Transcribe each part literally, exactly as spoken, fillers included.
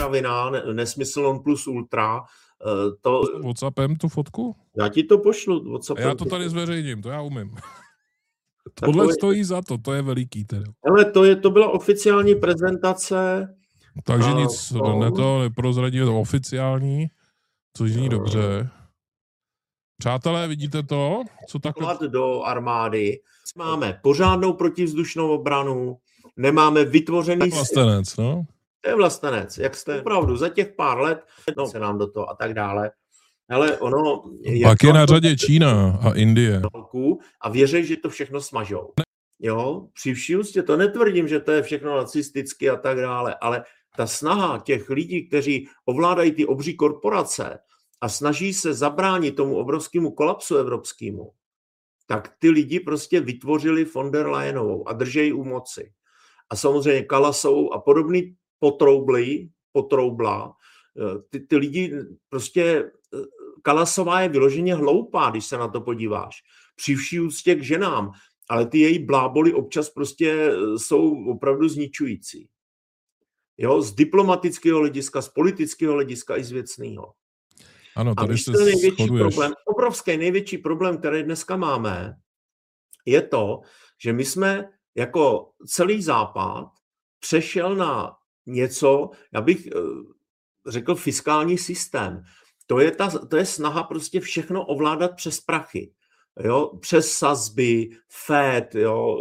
kravina, nesmysl non plus ultra. To... WhatsAppem tu fotku? Já ti to pošlu. WhatsAppem. Já to tady zveřejním, to já umím. Tohle stojí za to, to je veliký teda. Ale to, je, to byla oficiální prezentace. Takže a, nic to... ne to neprozradí, je to oficiální, což zní dobře. Přátelé, vidíte to? Co takhle? Do armády. Máme pořádnou protivzdušnou obranu, nemáme vytvořený... To je vlastenec, no? To je vlastenec, jak jste opravdu za těch pár let, no se nám do toho a tak dále. Ale ono... Pak je na řadě Čína a Indie. A věří, že to všechno smažou. Jo, při vší úctě to netvrdím, že to je všechno nacisticky a tak dále, ale ta snaha těch lidí, kteří ovládají ty obří korporace a snaží se zabránit tomu obrovskému kolapsu evropskému, tak ty lidi prostě vytvořili von der Leyenovou a držejí u moci. A samozřejmě Kalasovou a podobný potroublí, potroubla, ty, ty lidi prostě, Kalasová je vyloženě hloupá, když se na to podíváš. Při vší úctě k ženám, ale ty její bláboli občas prostě jsou opravdu zničující. Jo, z diplomatického hlediska, z politického hlediska i z věcného. Ano, tady se největší problém, obrovský největší problém, který dneska máme, je to, že my jsme jako celý Západ přešel na něco, já bych řekl fiskální systém. To je, ta, to je snaha prostě všechno ovládat přes prachy. Jo, přes sazby, Fed, jo,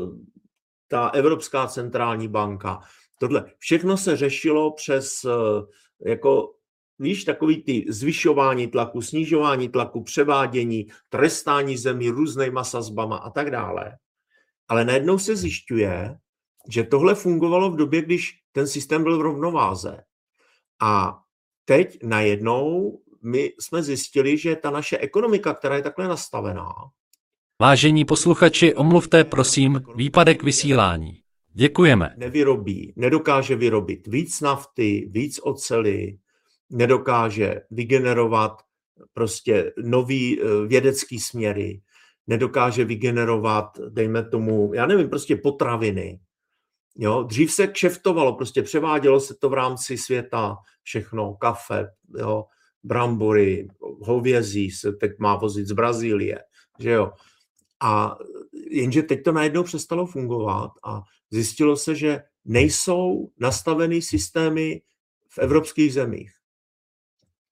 ta Evropská centrální banka. Tohle všechno se řešilo přes jako víš, takový ty zvyšování tlaku, snižování tlaku, převádění, trestání zemí různýma sazbama a tak dále. Ale najednou se zjišťuje, že tohle fungovalo v době, když ten systém byl v rovnováze. A teď najednou my jsme zjistili, že ta naše ekonomika, která je takhle nastavená. Vážení posluchači, omluvte prosím výpadek vysílání. Děkujeme. Nevyrobí, nedokáže vyrobit víc nafty, víc oceli, nedokáže vygenerovat prostě nový vědecký směry, nedokáže vygenerovat, dejme tomu, já nevím, prostě potraviny. Jo? Dřív se kšeftovalo, prostě převádělo se to v rámci světa, všechno, kafe, jo? Brambory, hovězí se teď má vozit z Brazílie, že jo. A jenže teď to najednou přestalo fungovat a zjistilo se, že nejsou nastavený systémy v evropských zemích.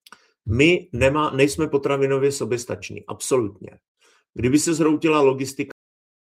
My nemá, nejsme potravinově soběstační, absolutně. Kdyby se zhroutila logistika